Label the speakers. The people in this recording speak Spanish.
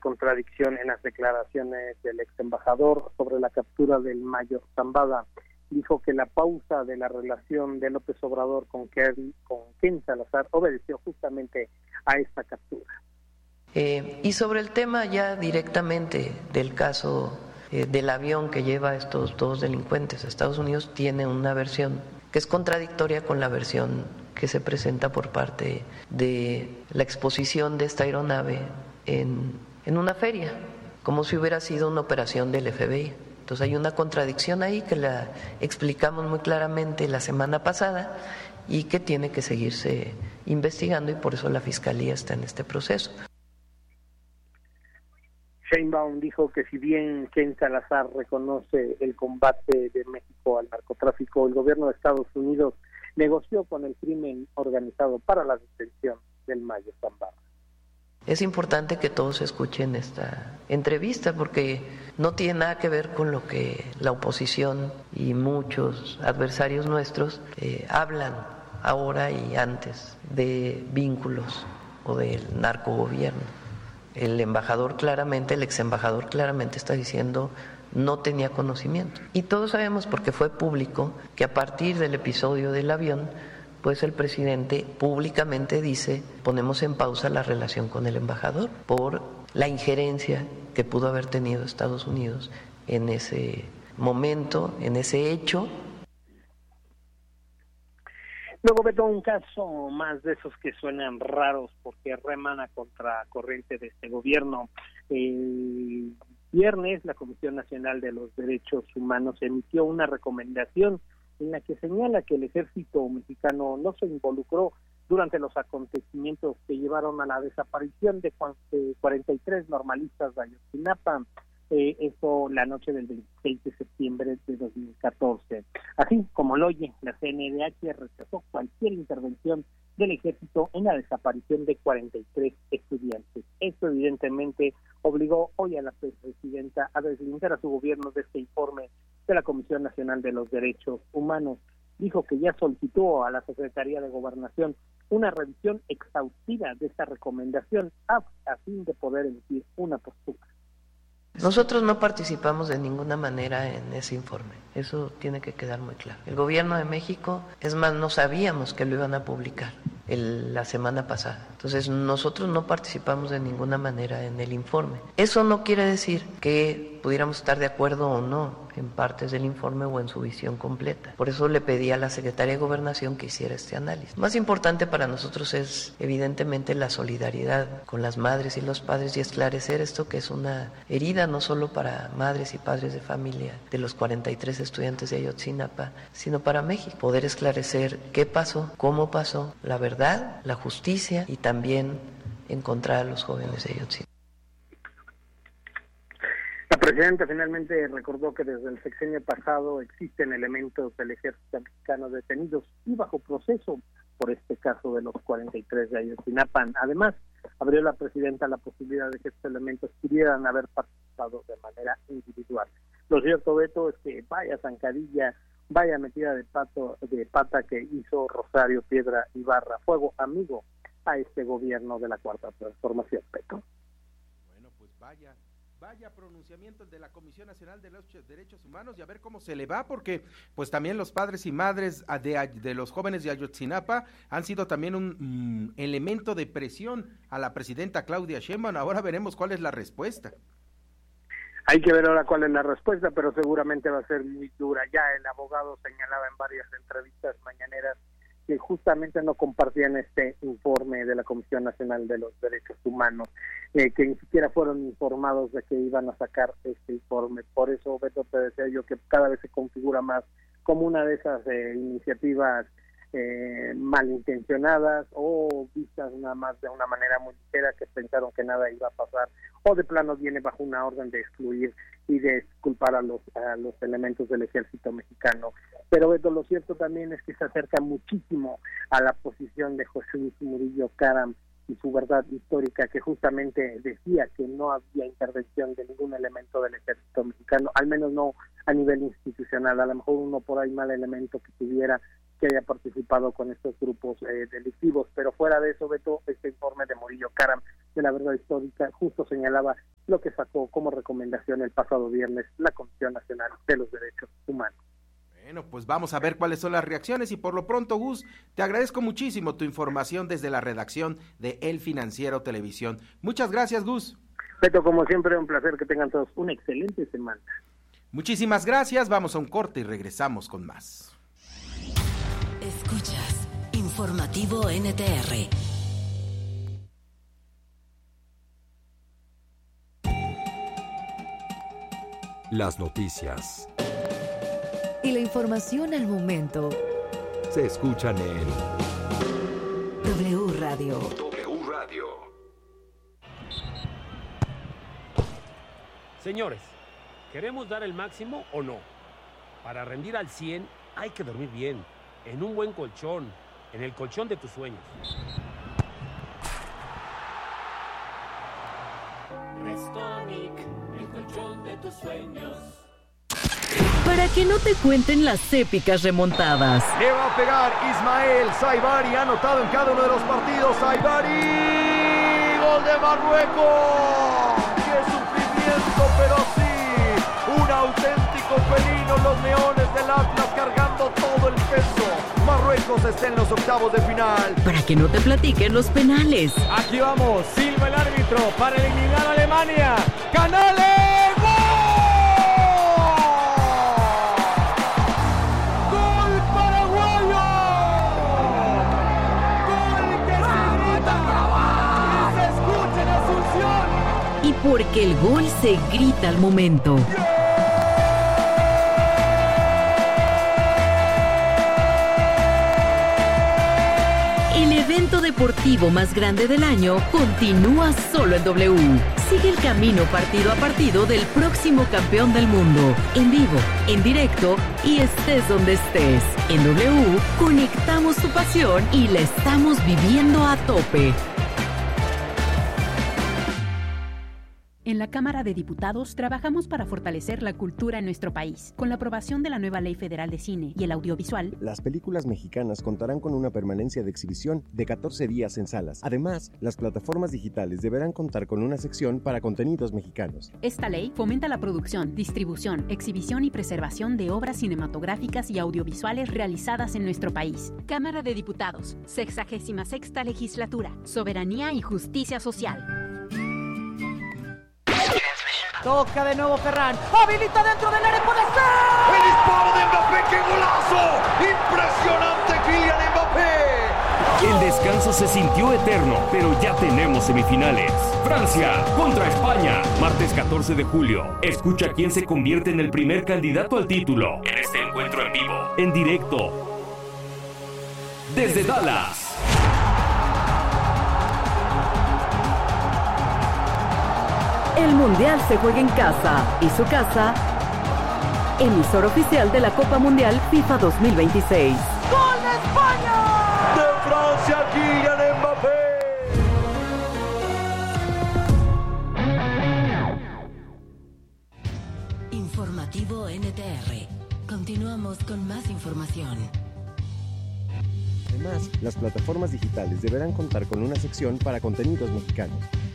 Speaker 1: contradicción en las declaraciones del ex embajador sobre la captura del mayor Zambada. Dijo que la pausa de la relación de López Obrador con Ken Salazar obedeció justamente a esta captura.
Speaker 2: Y sobre el tema ya directamente del caso del avión que lleva a estos dos delincuentes a Estados Unidos, tiene una versión que es contradictoria con la versión que se presenta por parte de la exposición de esta aeronave en una feria, como si hubiera sido una operación del FBI. Entonces hay una contradicción ahí que la explicamos muy claramente la semana pasada y que tiene que seguirse investigando, y por eso la Fiscalía está en este proceso.
Speaker 1: Sheinbaum dijo que si bien Ken Salazar reconoce el combate de México al narcotráfico, el gobierno de Estados Unidos negoció con el crimen organizado para la detención del mayo Zambada.
Speaker 2: Es importante que todos escuchen esta entrevista porque no tiene nada que ver con lo que la oposición y muchos adversarios nuestros hablan ahora y antes de vínculos o del narcogobierno. El embajador claramente, el ex embajador claramente está diciendo no tenía conocimiento. Y todos sabemos, porque fue público, que a partir del episodio del avión, pues el presidente públicamente dice, ponemos en pausa la relación con el embajador por la injerencia que pudo haber tenido Estados Unidos en ese momento, en ese hecho.
Speaker 1: Luego, Beto, un caso más de esos que suenan raros porque reman a contracorriente de este gobierno. El viernes, la Comisión Nacional de los Derechos Humanos emitió una recomendación en la que señala que el ejército mexicano no se involucró durante los acontecimientos que llevaron a la desaparición de 43 normalistas de Ayotzinapa. Esto la noche del 26 de septiembre de 2014. Así como lo oye, la CNDH rechazó cualquier intervención del ejército en la desaparición de 43 estudiantes. Esto evidentemente obligó hoy a la presidenta a deslindar a su gobierno de este informe de la Comisión Nacional de los Derechos Humanos. Dijo que ya solicitó a la Secretaría de Gobernación una revisión exhaustiva de esta recomendación a fin de poder emitir una postura.
Speaker 2: Nosotros no participamos de ninguna manera en ese informe, eso tiene que quedar muy claro. El gobierno de México, es más, no sabíamos que lo iban a publicar la semana pasada. Entonces nosotros no participamos de ninguna manera en el informe. Eso no quiere decir que pudiéramos estar de acuerdo o no en partes del informe o en su visión completa. Por eso le pedí a la Secretaría de Gobernación que hiciera este análisis. Más importante para nosotros es evidentemente la solidaridad con las madres y los padres y esclarecer esto que es una herida no solo para madres y padres de familia de los 43 estudiantes de Ayotzinapa, sino para México. Poder esclarecer qué pasó, cómo pasó, la verdad, la justicia y también encontrar a los jóvenes de Ayotzinapa.
Speaker 1: La presidenta finalmente recordó que desde el sexenio pasado existen elementos del ejército mexicano detenidos y bajo proceso por este caso de los 43 de Ayotzinapa. Además, abrió la presidenta la posibilidad de que estos elementos pudieran haber participado de manera individual. Lo cierto, Beto, es que vaya zancadilla, vaya metida de pata que hizo Rosario Piedra Ibarra, fuego amigo a este gobierno de la Cuarta Transformación, Beto.
Speaker 3: Bueno, pues vaya pronunciamientos de la Comisión Nacional de los Derechos Humanos y a ver cómo se le va, porque pues también los padres y madres de los jóvenes de Ayotzinapa han sido también un elemento de presión a la presidenta Claudia Sheinbaum. Ahora veremos cuál es la respuesta.
Speaker 1: Hay que ver ahora cuál es la respuesta, pero seguramente va a ser muy dura. Ya el abogado señalaba en varias entrevistas mañaneras que justamente no compartían este informe de la Comisión Nacional de los Derechos Humanos, que ni siquiera fueron informados de que iban a sacar este informe. Por eso, Beto, te decía yo que cada vez se configura más como una de esas iniciativas malintencionadas o vistas nada más de una manera muy ligera, que pensaron que nada iba a pasar, o de plano viene bajo una orden de excluir y de culpar a los elementos del ejército mexicano. Pero Beto, lo cierto también es que se acerca muchísimo a la posición de José Luis Murillo Caram y su verdad histórica, que justamente decía que no había intervención de ningún elemento del ejército mexicano, al menos no a nivel institucional. A lo mejor uno por ahí mal elemento que tuviera que haya participado con estos grupos delictivos, pero fuera de eso, Beto, este informe de Murillo Caram de la Verdad Histórica justo señalaba lo que sacó como recomendación el pasado viernes la Comisión Nacional de los Derechos Humanos.
Speaker 3: Bueno, pues vamos a ver cuáles son las reacciones y por lo pronto, Gus, te agradezco muchísimo tu información desde la redacción de El Financiero Televisión. Muchas gracias, Gus.
Speaker 1: Beto, como siempre, un placer, que tengan todos una excelente semana.
Speaker 3: Muchísimas gracias, vamos a un corte y regresamos con más.
Speaker 4: Escuchas Informativo NTR.
Speaker 5: Las noticias
Speaker 4: Y la información al momento
Speaker 5: se escuchan en
Speaker 4: W Radio.
Speaker 5: W Radio.
Speaker 6: Señores, ¿queremos dar el máximo o no? Para rendir al 100 hay que dormir bien, en un buen colchón, en el colchón de tus sueños.
Speaker 7: Restonic, el colchón de tus sueños.
Speaker 4: Para que no te cuenten las épicas remontadas.
Speaker 8: Le va a pegar Ismael Saibari, ha anotado en cada uno de los partidos. Saibari, gol de Marruecos. ¡Qué sufrimiento, pero sí! Un auténtico felino, los leones del Atlas cargando todo el peso. Marruecos está en los octavos de final.
Speaker 4: Para que no te platiquen los penales.
Speaker 6: Aquí vamos, silba el árbitro para eliminar a Alemania. ¡Canales!
Speaker 4: Y porque el gol se grita al momento. El evento deportivo más grande del año continúa solo en W. Sigue el camino partido a partido del próximo campeón del mundo. En vivo, en directo y estés donde estés. En W conectamos tu pasión y la estamos viviendo a tope.
Speaker 9: En la Cámara de Diputados trabajamos para fortalecer la cultura en nuestro país. Con la aprobación de la nueva Ley Federal de Cine y el Audiovisual,
Speaker 10: las películas mexicanas contarán con una permanencia de exhibición de 14 días en salas. Además, las plataformas digitales deberán contar con una sección para contenidos mexicanos.
Speaker 9: Esta ley fomenta la producción, distribución, exhibición y preservación de obras cinematográficas y audiovisuales realizadas en nuestro país. Cámara de Diputados, 66ª Legislatura, Soberanía y Justicia Social.
Speaker 11: Toca de nuevo Ferran. Habilita dentro del área, puede ser.
Speaker 8: ¡El disparo de Mbappé! ¡Qué golazo! ¡Impresionante Kylian Mbappé!
Speaker 12: El descanso se sintió eterno, pero ya tenemos semifinales. Francia contra España, martes 14 de julio. Escucha quién se convierte en el primer candidato al título en este encuentro en vivo, en directo, desde Dallas.
Speaker 4: El Mundial se juega en casa y su casa, emisor oficial de la Copa Mundial FIFA 2026.
Speaker 11: ¡Gol de España!
Speaker 8: ¡De Francia, Kylian Mbappé!
Speaker 4: Informativo NTR. Continuamos con más información.
Speaker 10: Además, las plataformas digitales deberán contar con una sección para contenidos mexicanos.